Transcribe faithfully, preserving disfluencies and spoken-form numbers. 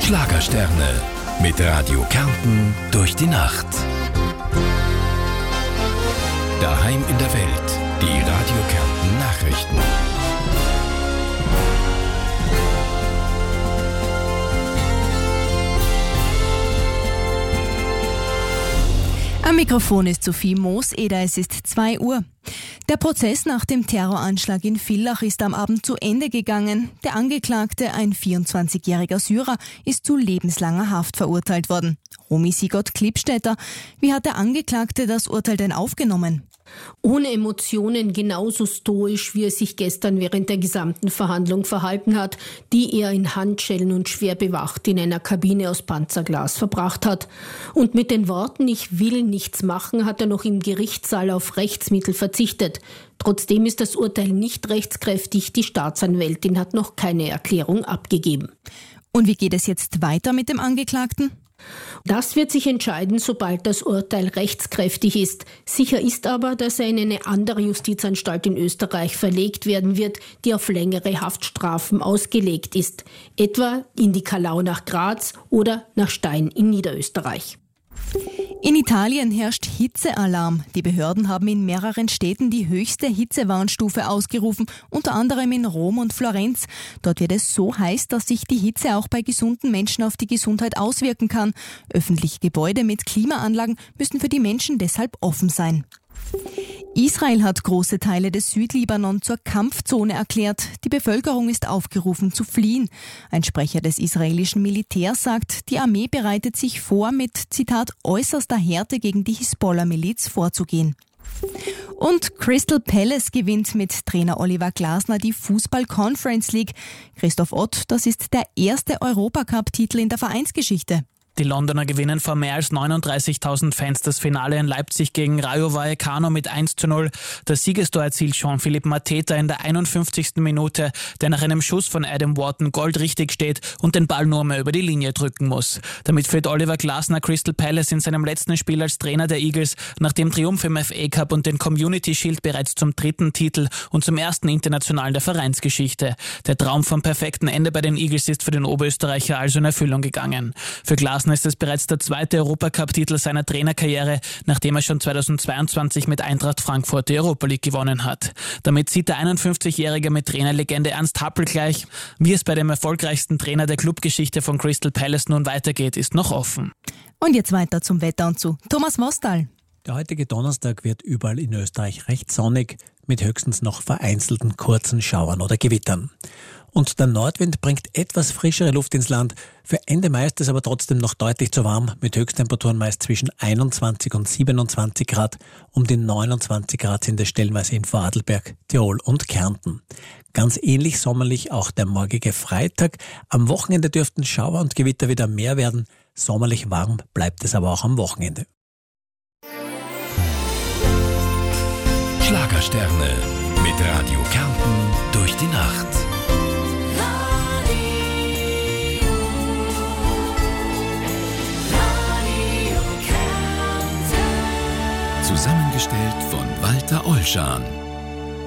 Schlagersterne mit Radio Kärnten durch die Nacht. Daheim in der Welt, die Radio Kärnten Nachrichten. Am Mikrofon ist Sophie Mooseder, es ist zwei Uhr. Der Prozess nach dem Terroranschlag in Villach ist am Abend zu Ende gegangen. Der Angeklagte, ein vierundzwanzigjähriger Syrer, ist zu lebenslanger Haft verurteilt worden. Romy Sigott-Klippstätter, wie hat der Angeklagte das Urteil denn aufgenommen? Ohne Emotionen, genauso stoisch, wie er sich gestern während der gesamten Verhandlung verhalten hat, die er in Handschellen und schwer bewacht in einer Kabine aus Panzerglas verbracht hat. Und mit den Worten „Ich will nichts machen" hat er noch im Gerichtssaal auf Rechtsmittel verzichtet. Trotzdem ist das Urteil nicht rechtskräftig. Die Staatsanwältin hat noch keine Erklärung abgegeben. Und wie geht es jetzt weiter mit dem Angeklagten? Das wird sich entscheiden, sobald das Urteil rechtskräftig ist. Sicher ist aber, dass er in eine andere Justizanstalt in Österreich verlegt werden wird, die auf längere Haftstrafen ausgelegt ist. Etwa in die Kalau nach Graz oder nach Stein in Niederösterreich. In Italien herrscht Hitzealarm. Die Behörden haben in mehreren Städten die höchste Hitzewarnstufe ausgerufen, unter anderem in Rom und Florenz. Dort wird es so heiß, dass sich die Hitze auch bei gesunden Menschen auf die Gesundheit auswirken kann. Öffentliche Gebäude mit Klimaanlagen müssen für die Menschen deshalb offen sein. Israel hat große Teile des Südlibanon zur Kampfzone erklärt. Die Bevölkerung ist aufgerufen zu fliehen. Ein Sprecher des israelischen Militärs sagt, die Armee bereitet sich vor, mit, Zitat, äußerster Härte gegen die Hisbollah-Miliz vorzugehen. Und Crystal Palace gewinnt mit Trainer Oliver Glasner die Fußball-Conference League. Christoph Ott, das ist der erste Europacup-Titel in der Vereinsgeschichte. Die Londoner gewinnen vor mehr als neununddreißigtausend Fans das Finale in Leipzig gegen Rayo Vallecano mit eins zu null. Das Siegestor erzielt Jean-Philippe Mateta in der einundfünfzigsten Minute, der nach einem Schuss von Adam Wharton goldrichtig steht und den Ball nur mehr über die Linie drücken muss. Damit führt Oliver Glasner Crystal Palace in seinem letzten Spiel als Trainer der Eagles nach dem Triumph im F A Cup und den Community Shield bereits zum dritten Titel und zum ersten internationalen der Vereinsgeschichte. Der Traum vom perfekten Ende bei den Eagles ist für den Oberösterreicher also in Erfüllung gegangen. Für Glasner ist es bereits der zweite Europacup-Titel seiner Trainerkarriere, nachdem er schon zweitausendzweiundzwanzig mit Eintracht Frankfurt die Europa League gewonnen hat. Damit zieht der einundfünfzigjährige mit Trainerlegende Ernst Happel gleich. Wie es bei dem erfolgreichsten Trainer der Clubgeschichte von Crystal Palace nun weitergeht, ist noch offen. Und jetzt weiter zum Wetter und zu Thomas Mostal. Der heutige Donnerstag wird überall in Österreich recht sonnig, mit höchstens noch vereinzelten kurzen Schauern oder Gewittern. Und der Nordwind bringt etwas frischere Luft ins Land. Für Ende Mai ist es aber trotzdem noch deutlich zu warm, mit Höchsttemperaturen meist zwischen einundzwanzig und siebenundzwanzig Grad. Um die neunundzwanzig Grad sind es stellenweise in Vorarlberg, Tirol und Kärnten. Ganz ähnlich sommerlich auch der morgige Freitag. Am Wochenende dürften Schauer und Gewitter wieder mehr werden. Sommerlich warm bleibt es aber auch am Wochenende. Schlagersterne mit Radio Kärnten durch die Nacht. Zusammengestellt von Walter Olschan.